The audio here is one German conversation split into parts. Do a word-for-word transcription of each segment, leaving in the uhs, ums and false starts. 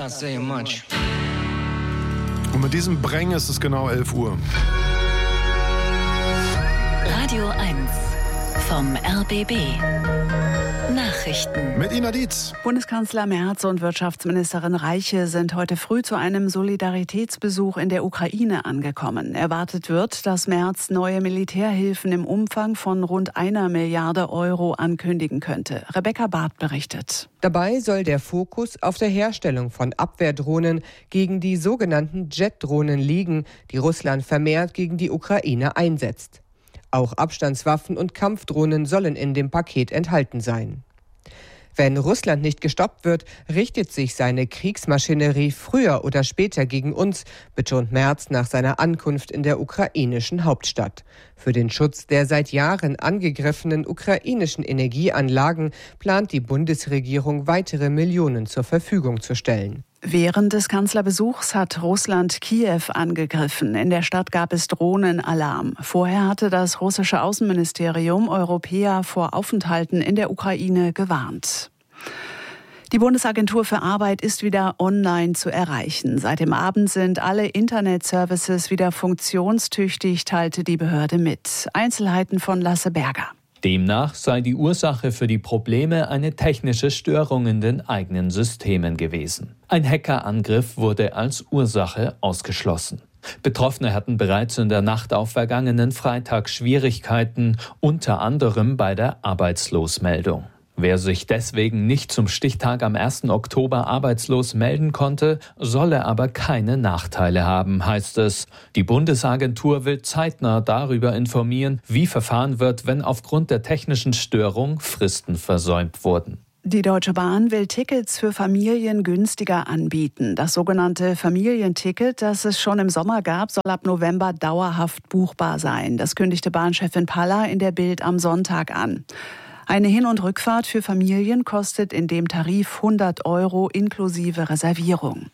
Not saying much. Und mit diesem Breng ist es genau elf Uhr. Radio eins vom R B B. Nachrichten. Mit Ina Dietz. Bundeskanzler Merz und Wirtschaftsministerin Reiche sind heute früh zu einem Solidaritätsbesuch in der Ukraine angekommen. Erwartet wird, dass Merz neue Militärhilfen im Umfang von rund einer Milliarde Euro ankündigen könnte. Rebecca Barth berichtet. Dabei soll der Fokus auf der Herstellung von Abwehrdrohnen gegen die sogenannten Jet-Drohnen liegen, die Russland vermehrt gegen die Ukraine einsetzt. Auch Abstandswaffen und Kampfdrohnen sollen in dem Paket enthalten sein. Wenn Russland nicht gestoppt wird, richtet sich seine Kriegsmaschinerie früher oder später gegen uns, betont Merz nach seiner Ankunft in der ukrainischen Hauptstadt. Für den Schutz der seit Jahren angegriffenen ukrainischen Energieanlagen plant die Bundesregierung weitere Millionen zur Verfügung zu stellen. Während des Kanzlerbesuchs hat Russland Kiew angegriffen. In der Stadt gab es Drohnenalarm. Vorher hatte das russische Außenministerium Europäer vor Aufenthalten in der Ukraine gewarnt. Die Bundesagentur für Arbeit ist wieder online zu erreichen. Seit dem Abend sind alle Internetservices wieder funktionstüchtig, teilte die Behörde mit. Einzelheiten von Lasse Berger. Demnach sei die Ursache für die Probleme eine technische Störung in den eigenen Systemen gewesen. Ein Hackerangriff wurde als Ursache ausgeschlossen. Betroffene hatten bereits in der Nacht auf vergangenen Freitag Schwierigkeiten, unter anderem bei der Arbeitslosmeldung. Wer sich deswegen nicht zum Stichtag am ersten Oktober arbeitslos melden konnte, solle aber keine Nachteile haben, heißt es. Die Bundesagentur will zeitnah darüber informieren, wie verfahren wird, wenn aufgrund der technischen Störung Fristen versäumt wurden. Die Deutsche Bahn will Tickets für Familien günstiger anbieten. Das sogenannte Familienticket, das es schon im Sommer gab, soll ab November dauerhaft buchbar sein. Das kündigte Bahnchefin Palla in der Bild am Sonntag an. Eine Hin- und Rückfahrt für Familien kostet in dem Tarif hundert Euro inklusive Reservierung.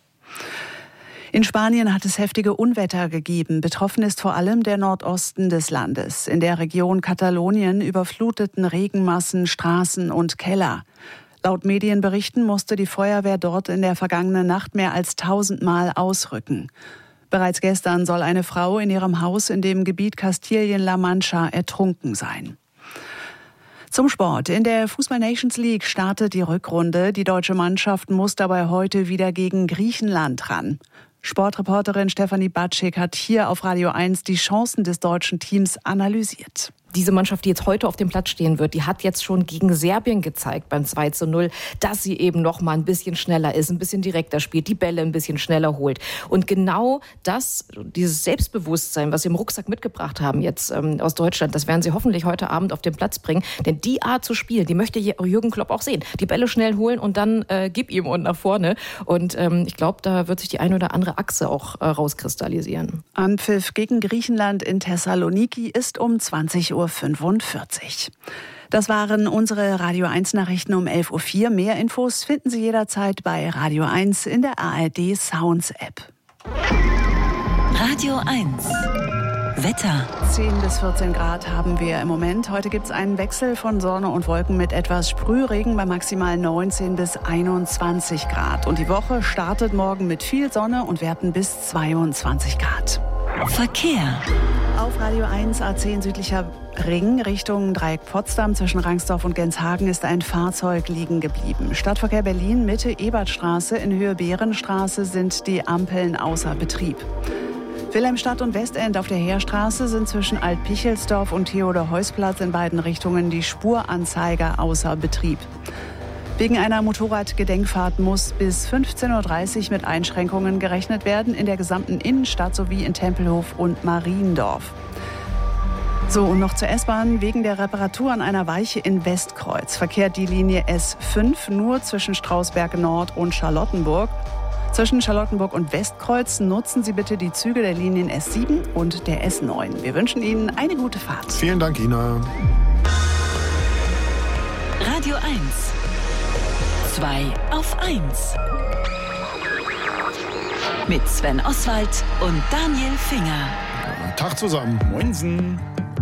In Spanien hat es heftige Unwetter gegeben. Betroffen ist vor allem der Nordosten des Landes. In der Region Katalonien überfluteten Regenmassen Straßen und Keller. Laut Medienberichten musste die Feuerwehr dort in der vergangenen Nacht mehr als tausendmal ausrücken. Bereits gestern soll eine Frau in ihrem Haus in dem Gebiet Kastilien-La Mancha ertrunken sein. Zum Sport. In der Fußball-Nations League startet die Rückrunde. Die deutsche Mannschaft muss dabei heute wieder gegen Griechenland ran. Sportreporterin Stefanie Batschik hat hier auf Radio eins die Chancen des deutschen Teams analysiert. Diese Mannschaft, die jetzt heute auf dem Platz stehen wird, die hat jetzt schon gegen Serbien gezeigt beim zwei zu null, dass sie eben noch mal ein bisschen schneller ist, ein bisschen direkter spielt, die Bälle ein bisschen schneller holt. Und genau das, dieses Selbstbewusstsein, was sie im Rucksack mitgebracht haben jetzt ähm, aus Deutschland, das werden sie hoffentlich heute Abend auf den Platz bringen. Denn die Art zu spielen, die möchte Jürgen Klopp auch sehen. Die Bälle schnell holen und dann äh, gib ihm und nach vorne. Und ähm, ich glaube, da wird sich die eine oder andere Achse auch äh, rauskristallisieren. Anpfiff gegen Griechenland in Thessaloniki ist um zwanzig Uhr fünfundvierzig. Das waren unsere Radio eins Nachrichten um elf Uhr vier. Mehr Infos finden Sie jederzeit bei Radio eins in der A R D Sounds App. Radio eins. Wetter. zehn bis vierzehn Grad haben wir im Moment. Heute gibt es einen Wechsel von Sonne und Wolken mit etwas Sprühregen bei maximal neunzehn bis einundzwanzig Grad. Und die Woche startet morgen mit viel Sonne und Werten bis zweiundzwanzig Grad. Verkehr. Auf Radio eins A zehn südlicher Ring Richtung Dreieck Potsdam zwischen Rangsdorf und Genshagen ist ein Fahrzeug liegen geblieben. Stadtverkehr Berlin Mitte Ebertstraße in Höhe Behrenstraße sind die Ampeln außer Betrieb. Wilhelmstadt und Westend auf der Heerstraße sind zwischen Alt-Pichelsdorf und Theodor-Heuss-Platz in beiden Richtungen die Spuranzeiger außer Betrieb. Wegen einer Motorradgedenkfahrt muss bis fünfzehn Uhr dreißig mit Einschränkungen gerechnet werden in der gesamten Innenstadt sowie in Tempelhof und Mariendorf. So, und noch zur S-Bahn. Wegen der Reparatur an einer Weiche in Westkreuz verkehrt die Linie S fünf nur zwischen Strausberg Nord und Charlottenburg. Zwischen Charlottenburg und Westkreuz nutzen Sie bitte die Züge der Linien S sieben und der S neun. Wir wünschen Ihnen eine gute Fahrt. Vielen Dank, Ina. Radio eins. zwei auf eins. Mit Sven Oswald und Daniel Finger. Tag zusammen. Moinsen.